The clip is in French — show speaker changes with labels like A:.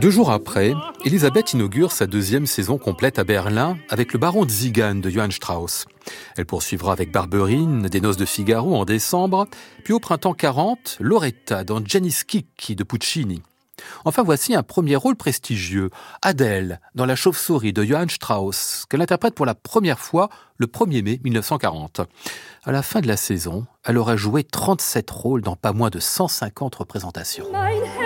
A: 2 jours après, Elisabeth inaugure sa 2e saison complète à Berlin avec le baron de Zigan de Johann Strauss. Elle poursuivra avec Barberine, des Noces de Figaro en décembre, puis au printemps 40, Loretta dans Gianni Schicchi de Puccini. Enfin, voici un premier rôle prestigieux, Adèle dans La Chauve-souris de Johann Strauss, qu'elle interprète pour la première fois le 1er mai 1940. À la fin de la saison, elle aura joué 37 rôles dans pas moins de 150 représentations.